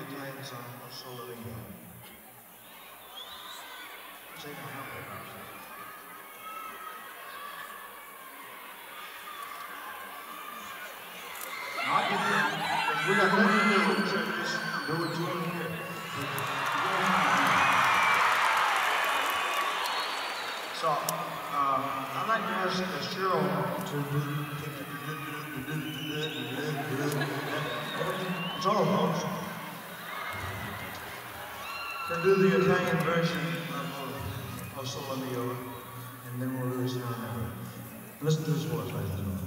Italian song of Solo Mio. Say no help it. Not you, because we got nothing to do except just do what you want to do. So, I'd like to ask Cheryl to do. It's all folks. To do the Italian version of Solo Mio, and then we'll do this down there. Listen to his voice, ladies and gentlemen.